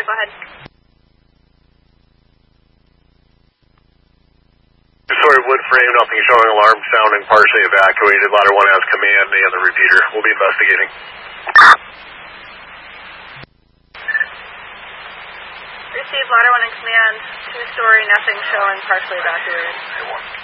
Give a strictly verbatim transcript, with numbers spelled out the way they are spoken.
go ahead. Sorry, wood frame, nothing showing, alarm sounding, partially evacuated. Ladder one has command and the repeater. We'll be investigating. Receive ladder one in command, two story, nothing showing, partially evacuated.